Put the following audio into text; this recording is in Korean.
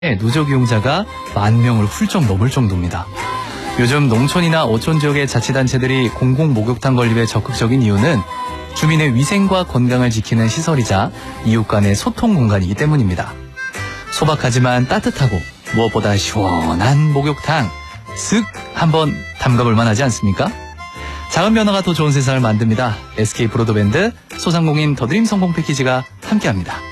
누적 이용자가 10,000명을 훌쩍 넘을 정도입니다. 요즘 농촌이나 어촌 지역의 자치단체들이 공공 목욕탕 건립에 적극적인 이유는 주민의 위생과 건강을 지키는 시설이자 이웃 간의 소통 공간이기 때문입니다. 소박하지만 따뜻하고 무엇보다 시원한 목욕탕, 쓱 한번 담가볼 만하지 않습니까? 작은 변화가 더 좋은 세상을 만듭니다. SK 브로드밴드 소상공인 더드림 성공 패키지가 함께합니다.